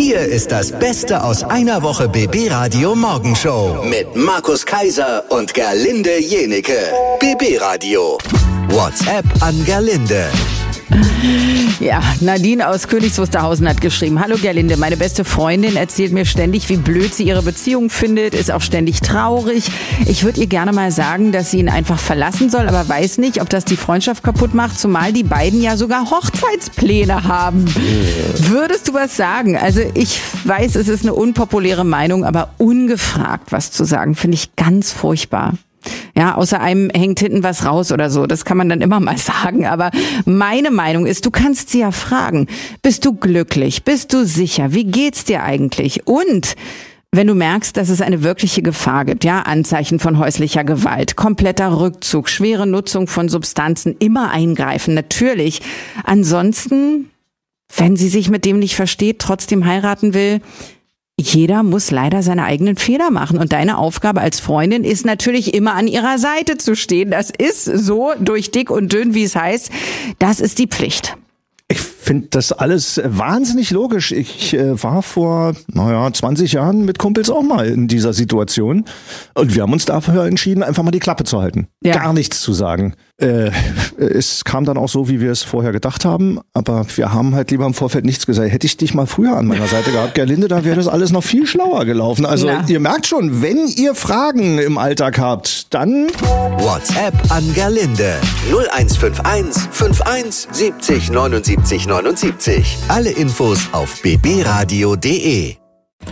Hier ist das Beste aus einer Woche BB Radio Morgenshow mit Markus Kaiser und Gerlinde Jenecke. BB Radio. WhatsApp an Gerlinde. Ja, Nadine aus Königs Wusterhausen hat geschrieben: Hallo Gerlinde, meine beste Freundin erzählt mir ständig, wie blöd sie ihre Beziehung findet, ist auch ständig traurig. Ich würde ihr gerne mal sagen, dass sie ihn einfach verlassen soll, aber weiß nicht, ob das die Freundschaft kaputt macht, zumal die beiden ja sogar Hochzeitspläne haben. Würdest du was sagen? Also ich weiß, es ist eine unpopuläre Meinung, aber ungefragt was zu sagen, finde ich ganz furchtbar. Ja, außer einem hängt hinten was raus oder so. Das kann man dann immer mal sagen. Aber meine Meinung ist, du kannst sie ja fragen. Bist du glücklich? Bist du sicher? Wie geht's dir eigentlich? Und wenn du merkst, dass es eine wirkliche Gefahr gibt, ja, Anzeichen von häuslicher Gewalt, kompletter Rückzug, schwere Nutzung von Substanzen, immer eingreifen, natürlich. Ansonsten, wenn sie sich mit dem nicht versteht, trotzdem heiraten will, jeder muss leider seine eigenen Fehler machen. Und deine Aufgabe als Freundin ist natürlich immer an ihrer Seite zu stehen. Das ist so, durch dick und dünn, wie es heißt. Das ist die Pflicht. Ich finde das alles wahnsinnig logisch. Ich war vor 20 Jahren mit Kumpels auch mal in dieser Situation. Und wir haben uns dafür entschieden, einfach mal die Klappe zu halten. Ja. Gar nichts zu sagen. Es kam dann auch so, wie wir es vorher gedacht haben. Aber wir haben halt lieber im Vorfeld nichts gesagt. Hätte ich dich mal früher an meiner Seite gehabt, Gerlinde, dann wäre das alles noch viel schlauer gelaufen. Also Ihr merkt schon, wenn ihr Fragen im Alltag habt, dann WhatsApp an Gerlinde 0151 51 70 79 79. Alle Infos auf bbradio.de.